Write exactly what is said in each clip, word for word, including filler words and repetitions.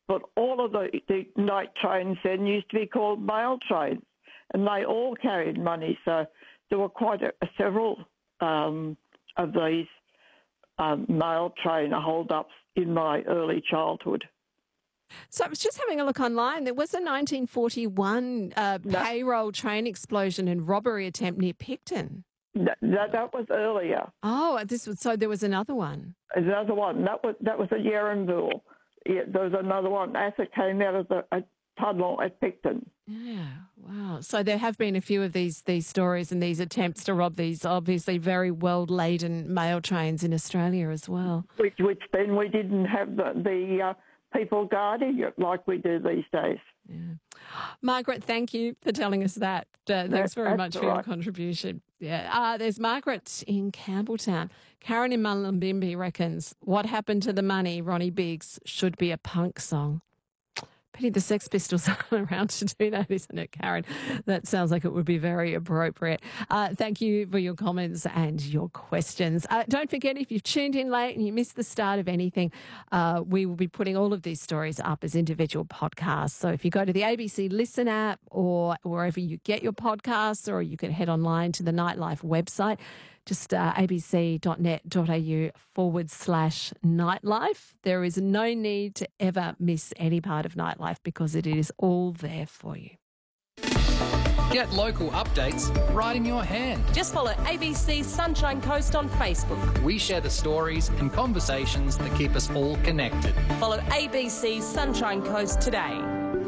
but all of the, the night trains then used to be called mail trains, and they all carried money. So there were quite a, a several um, of these um, mail train hold-ups in my early childhood. So I was just having a look online. There was a nineteen forty-one uh, No. payroll train explosion and robbery attempt near Picton. That, that, that was earlier. Oh, this was so. There was another one. Another one. That was that was at Yarraville. Yeah, there was another one as it came out of the a tunnel at Picton. Yeah, wow. So there have been a few of these these stories and these attempts to rob these obviously very well laden mail trains in Australia as well. Which, which then we didn't have the, the uh, people guarding it like we do these days. Yeah. Margaret, thank you for telling us that. Uh, thanks very That's much for right. your contribution. Yeah, uh, there's Margaret in Campbelltown. Karen in Mullumbimby reckons, what happened to the money, Ronnie Biggs, should be a punk song. Pity the Sex Pistols aren't around to do that, isn't it, Karen? That sounds like it would be very appropriate. Uh, thank you for your comments and your questions. Uh, don't forget, if you've tuned in late and you missed the start of anything, uh, we will be putting all of these stories up as individual podcasts. So if you go to the A B C Listen app or wherever you get your podcasts, or you can head online to the Nightlife website, just uh, abc.net.au forward slash nightlife. There is no need to ever miss any part of Nightlife because it is all there for you. Get local updates right in your hand. Just follow A B C Sunshine Coast on Facebook. We share the stories and conversations that keep us all connected. Follow A B C Sunshine Coast today.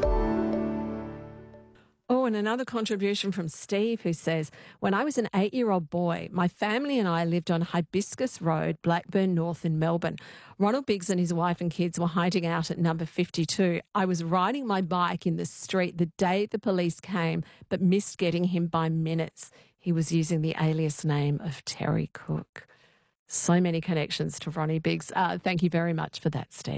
Oh, and another contribution from Steve, who says, when I was an eight-year-old boy, my family and I lived on Hibiscus Road, Blackburn North in Melbourne. Ronald Biggs and his wife and kids were hiding out at number fifty-two. I was riding my bike in the street the day the police came, but missed getting him by minutes. He was using the alias name of Terry Cook. So many connections to Ronnie Biggs. Uh, thank you very much for that, Steve.